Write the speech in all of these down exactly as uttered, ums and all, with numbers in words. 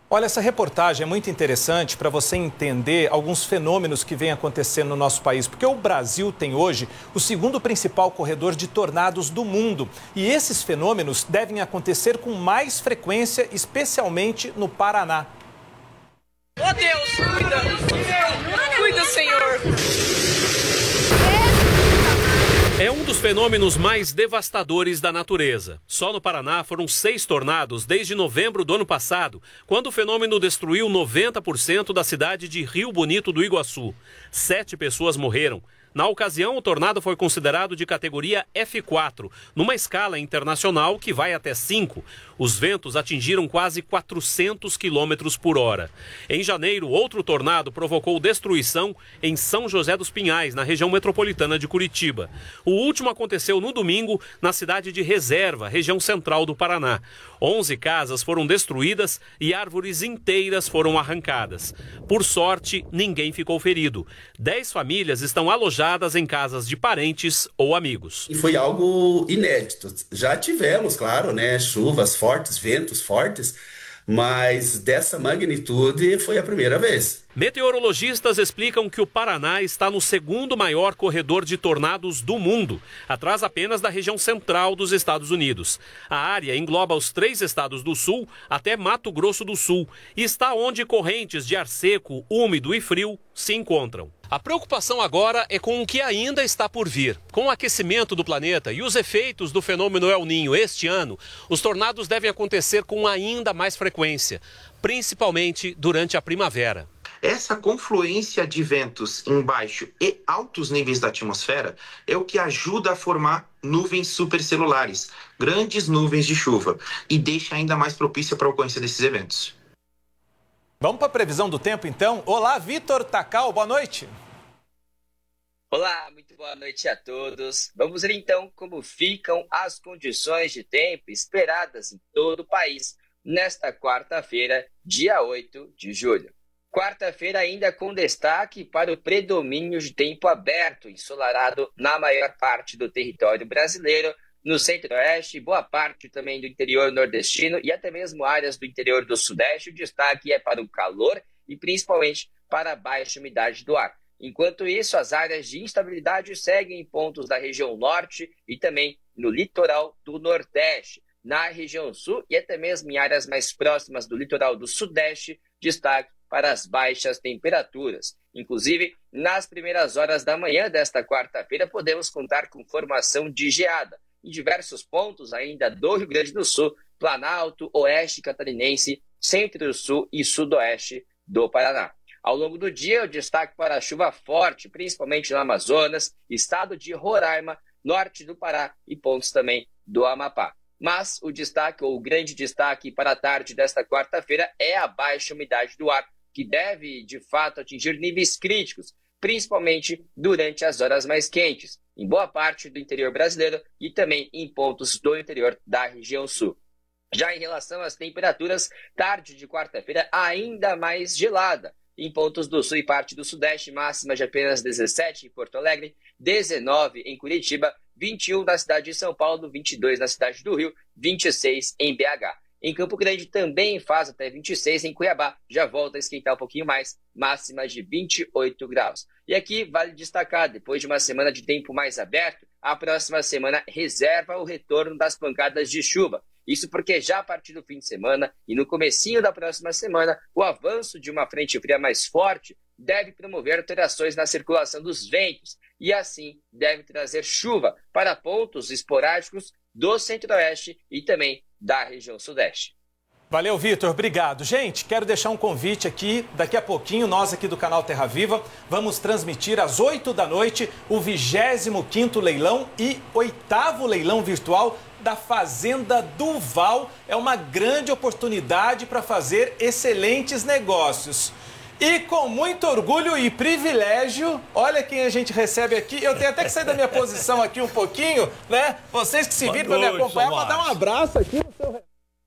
Olha, essa reportagem é muito interessante para você entender alguns fenômenos que vêm acontecendo no nosso país, porque o Brasil tem hoje o segundo principal corredor de tornados do mundo. E esses fenômenos devem acontecer com mais frequência, especialmente no Paraná. Oh Deus, cuida! Cuida, Senhor! É um dos fenômenos mais devastadores da natureza. Só no Paraná foram seis tornados desde novembro do ano passado, quando o fenômeno destruiu noventa por cento da cidade de Rio Bonito do Iguaçu. Sete pessoas morreram. Na ocasião, o tornado foi considerado de categoria F quatro, numa escala internacional que vai até cinco. Os ventos atingiram quase quatrocentos quilômetros por hora. Em janeiro, outro tornado provocou destruição em São José dos Pinhais, na região metropolitana de Curitiba. O último aconteceu no domingo, na cidade de Reserva, região central do Paraná. Onze casas foram destruídas e árvores inteiras foram arrancadas. Por sorte, ninguém ficou ferido. Dez famílias estão alojadas em casas de parentes ou amigos. E foi algo inédito. Já tivemos, claro, né, chuvas fortes, ventos fortes, mas dessa magnitude foi a primeira vez. Meteorologistas explicam que o Paraná está no segundo maior corredor de tornados do mundo, atrás apenas da região central dos Estados Unidos. A área engloba os três estados do sul até Mato Grosso do Sul e está onde correntes de ar seco, úmido e frio se encontram. A preocupação agora é com o que ainda está por vir. Com o aquecimento do planeta e os efeitos do fenômeno El Niño este ano, os tornados devem acontecer com ainda mais frequência, principalmente durante a primavera. Essa confluência de ventos em baixo e altos níveis da atmosfera é o que ajuda a formar nuvens supercelulares, grandes nuvens de chuva, e deixa ainda mais propícia para a ocorrência desses eventos. Vamos para a previsão do tempo, então? Olá, Vitor Tacal, boa noite. Olá, muito boa noite a todos. Vamos ver então como ficam as condições de tempo esperadas em todo o país nesta quarta-feira, dia oito de julho. Quarta-feira ainda com destaque para o predomínio de tempo aberto, ensolarado na maior parte do território brasileiro, no centro-oeste, boa parte também do interior nordestino e até mesmo áreas do interior do sudeste. O destaque é para o calor e principalmente para a baixa umidade do ar. Enquanto isso, as áreas de instabilidade seguem em pontos da região norte e também no litoral do nordeste. Na região sul e até mesmo em áreas mais próximas do litoral do sudeste, destaque para as baixas temperaturas. Inclusive, nas primeiras horas da manhã desta quarta-feira, podemos contar com formação de geada em diversos pontos ainda do Rio Grande do Sul, Planalto, Oeste Catarinense, Centro-Sul e Sudoeste do Paraná. Ao longo do dia, o destaque para a chuva forte, principalmente no Amazonas, estado de Roraima, norte do Pará e pontos também do Amapá. Mas o destaque, ou o grande destaque para a tarde desta quarta-feira é a baixa umidade do ar, que deve, de fato, atingir níveis críticos, principalmente durante as horas mais quentes, em boa parte do interior brasileiro e também em pontos do interior da região sul. Já em relação às temperaturas, tarde de quarta-feira ainda mais gelada. Em pontos do sul e parte do sudeste, máxima de apenas dezessete em Porto Alegre, dezenove em Curitiba, vinte e um na cidade de São Paulo, vinte e dois na cidade do Rio, vinte e seis em B H. Em Campo Grande também faz até vinte e seis, em Cuiabá já volta a esquentar um pouquinho mais, máxima de vinte e oito graus. E aqui vale destacar, depois de uma semana de tempo mais aberto, a próxima semana reserva o retorno das pancadas de chuva. Isso porque já a partir do fim de semana e no comecinho da próxima semana, o avanço de uma frente fria mais forte deve promover alterações na circulação dos ventos e assim deve trazer chuva para pontos esporádicos do centro-oeste e também da região sudeste. Valeu, Vitor, obrigado. Gente, quero deixar um convite aqui. Daqui a pouquinho, nós aqui do canal Terra Viva vamos transmitir às oito da noite o vigésimo quinto leilão e oitavo leilão virtual da Fazenda Duval. É uma grande oportunidade para fazer excelentes negócios. E com muito orgulho e privilégio, olha quem a gente recebe aqui. Eu tenho até que sair da minha posição aqui um pouquinho, né? Vocês que se viram para me acompanhar, vou dar um abraço aqui no seu...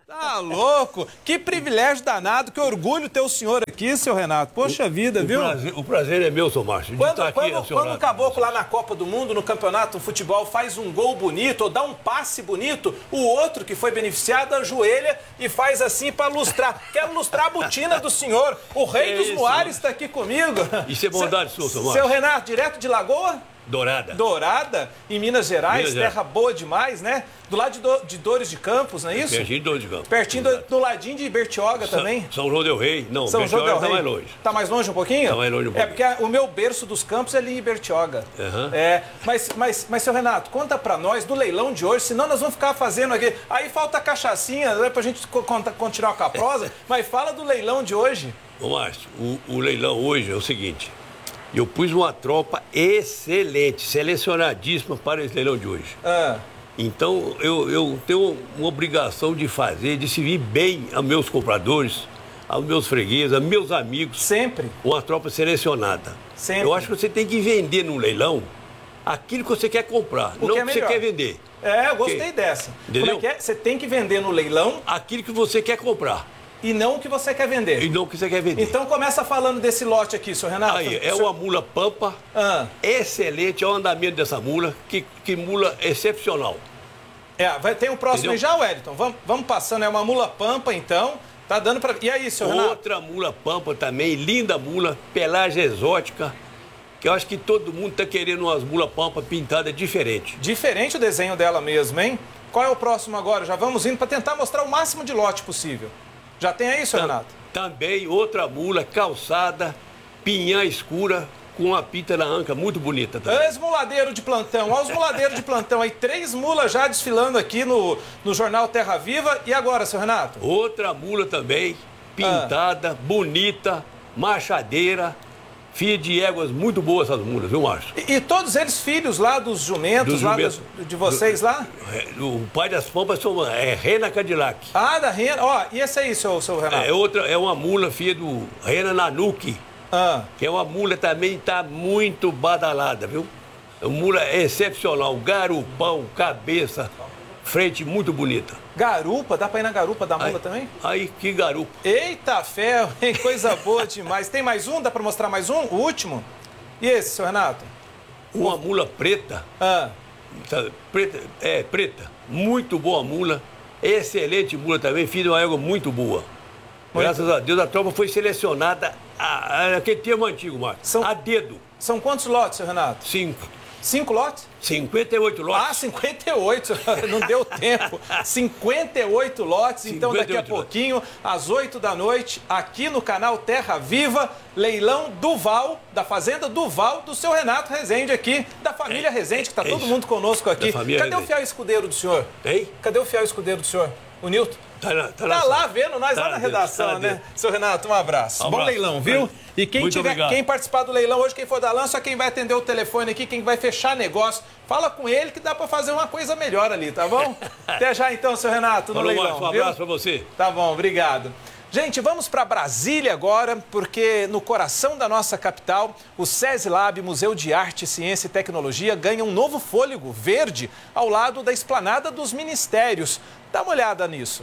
Tá louco? Que privilégio danado, que orgulho ter o senhor aqui, seu Renato. Poxa o, vida, o viu? Prazer, o prazer é meu, seu Márcio. Quando, aqui, quando, quando o Caboclo lá na Copa do Mundo, no campeonato de futebol, faz um gol bonito ou dá um passe bonito, o outro que foi beneficiado ajoelha e faz assim para lustrar. Quero lustrar a botina do senhor. O rei é dos isso, Moares está aqui comigo. Isso é bondade sua, seu Márcio. Seu Renato, direto de Lagoa? Dourada. Dourada, em Minas Gerais, Minas terra Gerais. boa demais, né? Do lado de, do, de Dores de Campos, não é isso? Pertinho de Dores de Campos. Pertinho do, do ladinho de Bertioga São, também. São João del Rei. Não, São João del Bertioga Rei. tá mais longe. Tá mais longe um pouquinho? Tá mais longe um pouquinho. É porque a- o meu berço dos campos é ali em Bertioga. Uhum. É, mas, mas, mas, seu Renato, conta pra nós do leilão de hoje, senão nós vamos ficar fazendo aqui. Aí falta cachaçinha, né, pra gente co- conta- continuar com a prosa, mas fala do leilão de hoje. Ô, Márcio, o, o leilão hoje é o seguinte. Eu pus uma tropa excelente, selecionadíssima para esse leilão de hoje. Ah, Então, eu, eu tenho uma obrigação de fazer, de servir bem aos meus compradores, aos meus fregueses, aos meus amigos. sempre. Uma tropa selecionada. Sempre. Eu acho que você tem que vender no leilão aquilo que você quer comprar, O não que o é que você melhor. quer vender. É, eu gostei Ok. dessa. Entendeu? Como é que é? Você tem que vender no leilão Aquilo que você quer comprar e não o que você quer vender. e não o que você quer vender. Então começa falando desse lote aqui, seu Renato. Aí, é Seu- uma mula pampa, Ah, excelente, é o andamento dessa mula, que, que mula excepcional. é, vai, tem o próximo Entendeu? aí já, Wellington. Vamos, vamos passando, é uma mula pampa, então. Tá dando pra... E aí, seu Renato? Outra mula pampa também, linda mula, pelagem exótica, que eu acho que todo mundo tá querendo umas mula pampa pintada diferente. Diferente o desenho dela mesmo, hein? Qual é o próximo agora? Já vamos indo para tentar mostrar o máximo de lote possível. Já tem aí, seu Renato? Também outra mula calçada, pinhã escura, com uma pinta na anca muito bonita também. Ex-muladeiro de plantão. Olha os muladeiros de plantão aí. Três mulas já desfilando aqui no, no Jornal Terra Viva. E agora, seu Renato? Outra mula também, pintada, bonita, machadeira, filha de éguas muito boas essas mulas, viu, Márcio? E, e todos eles filhos lá dos jumentos, Dos lá jumentos. das- de vocês lá? É, O pai das pampas são- é Rena Cadillac. Ah, da Rena. Ó, e esse aí, seu, seu Renato? É, outra, é uma mula filha do Rena Nanuki, Ah, que é uma mula também tá muito badalada, viu? É uma mula excepcional, garupão, cabeça, frente muito bonita. garupa. Dá pra ir na garupa da mula Aí, também? aí que garupa. Eita ferro, hein? Coisa boa demais. Tem mais um? Dá pra mostrar mais um? O último? E esse, seu Renato? Uma mula preta, Ah, sabe? preta, é preta, muito boa mula, excelente mula também, filha de uma égua muito boa. Graças a Deus a tropa foi selecionada a, a, aquele termo antigo, Marcos, São- a dedo, são quantos lotes, seu Renato? cinco, Cinco lotes? cinquenta e oito lotes. Ah, cinquenta e oito, não deu tempo. cinquenta e oito lotes, então daqui a cinquenta e oito pouquinho, às oito da noite, aqui no canal Terra Viva, leilão Duval, da Fazenda Duval, do seu Renato Rezende aqui, da família É, Rezende, que está é todo isso. mundo conosco aqui. Da família Cadê o Rezende. fiel escudeiro do senhor? Hein? Cadê o fiel escudeiro do senhor? O Nilton? Tá, na, tá, Tá na lá sala. vendo nós Tá lá na dentro, redação, tá né? dentro. Seu Renato, um abraço. Um Bom abraço. leilão, viu? E quem Muito tiver, obrigado. quem participar do leilão hoje, quem for da lança, quem vai atender o telefone aqui, quem vai fechar negócio, fala com ele que dá pra fazer uma coisa melhor ali, tá bom? Até já então, seu Renato, no Falou, leilão, Márcio, um viu? abraço pra você. Tá bom, obrigado. Gente, vamos para Brasília agora, porque no coração da nossa capital, o SESI-Lab, Museu de Arte, Ciência e Tecnologia, ganha um novo fôlego verde ao lado da esplanada dos ministérios. Dá uma olhada nisso.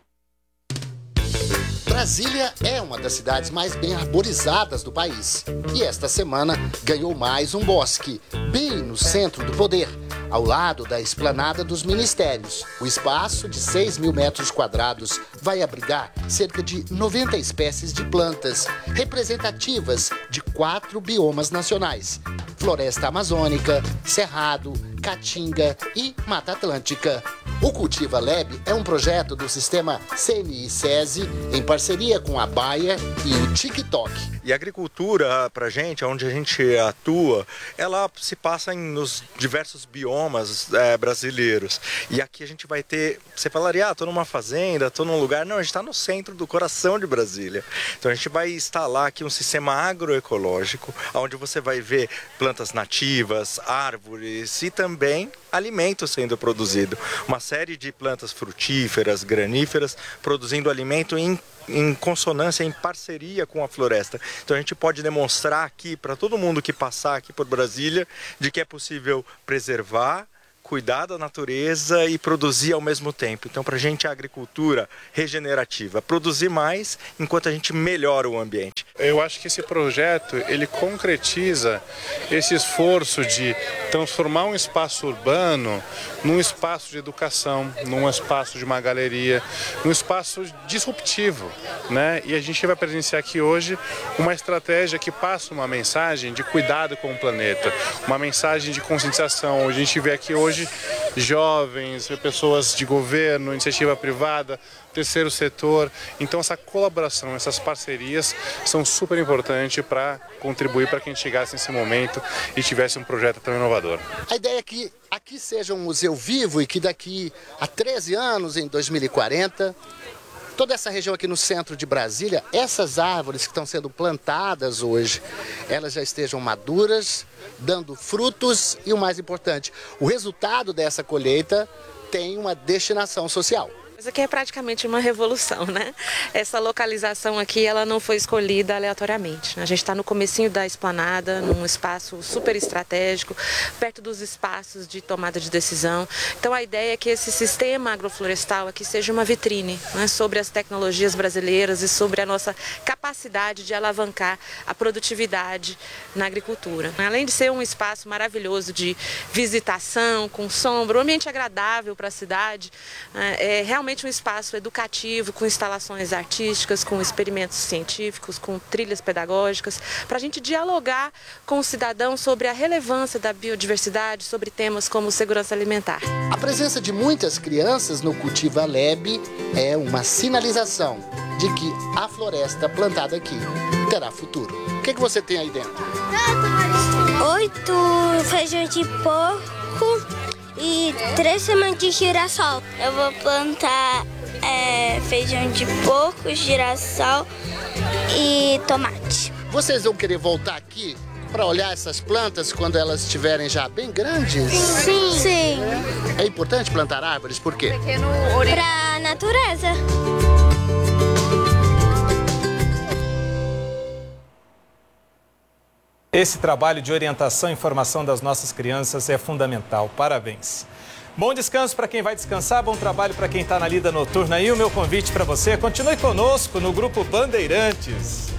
Brasília é uma das cidades mais bem arborizadas do país. E esta semana ganhou mais um bosque, bem no centro do poder, ao lado da esplanada dos ministérios. O espaço de seis mil metros quadrados vai abrigar cerca de noventa espécies de plantas, representativas de quatro biomas nacionais: floresta amazônica, cerrado, caatinga e mata atlântica. O Cultiva Lab é um projeto do sistema C N I SESI em parceria com a Bayer e o TikTok. E a agricultura, pra gente, onde a gente atua, ela se passa em, nos diversos biomas é, brasileiros. E aqui a gente vai ter, você falaria, ah, tô numa fazenda, tô num lugar. Não, a gente está no centro do coração de Brasília. Então a gente vai instalar aqui um sistema agroecológico, onde você vai ver plantas nativas, árvores e também alimento sendo produzido. Uma série de plantas frutíferas, graníferas, produzindo alimento em em consonância, em parceria com a floresta. Então a gente pode demonstrar aqui para todo mundo que passar aqui por Brasília de que é possível preservar, cuidar da natureza e produzir ao mesmo tempo. Então, para a gente, a agricultura regenerativa, produzir mais enquanto a gente melhora o ambiente. Eu acho que esse projeto, ele concretiza esse esforço de transformar um espaço urbano num espaço de educação, num espaço de uma galeria, num espaço disruptivo, né? E a gente vai presenciar aqui hoje uma estratégia que passa uma mensagem de cuidado com o planeta, uma mensagem de conscientização. A gente vê aqui hoje jovens, pessoas de governo, iniciativa privada, terceiro setor. Então essa colaboração, essas parcerias são super importantes para contribuir para que a gente chegasse nesse momento e tivesse um projeto tão inovador. A ideia é que aqui seja um museu vivo e que daqui a treze anos, em dois mil e quarenta, toda essa região aqui no centro de Brasília, essas árvores que estão sendo plantadas hoje, elas já estejam maduras, dando frutos e, o mais importante, o resultado dessa colheita tem uma destinação social. Isso aqui é praticamente uma revolução, né? Essa localização aqui, ela não foi escolhida aleatoriamente. A gente está no comecinho da esplanada, num espaço super estratégico, perto dos espaços de tomada de decisão. Então a ideia é que esse sistema agroflorestal aqui seja uma vitrine, né, sobre as tecnologias brasileiras e sobre a nossa capacidade de alavancar a produtividade na agricultura. Além de ser um espaço maravilhoso de visitação, com sombra, um ambiente agradável para a cidade, é realmente um espaço educativo, com instalações artísticas, com experimentos científicos, com trilhas pedagógicas, para a gente dialogar com o cidadão sobre a relevância da biodiversidade, sobre temas como segurança alimentar. A presença de muitas crianças no Cultiva Lab é uma sinalização de que a floresta plantada aqui terá futuro. O que, que você tem aí dentro? Oito feijões de porco e três sementes de girassol. Eu vou plantar é, feijão de porco, girassol e tomate. Vocês vão querer voltar aqui para olhar essas plantas quando elas estiverem já bem grandes? Sim. Sim. É importante plantar árvores, por quê? Para a natureza. Esse trabalho de orientação e informação das nossas crianças é fundamental. Parabéns. Bom descanso para quem vai descansar, bom trabalho para quem está na lida noturna. E o meu convite para você, continue conosco no Grupo Bandeirantes.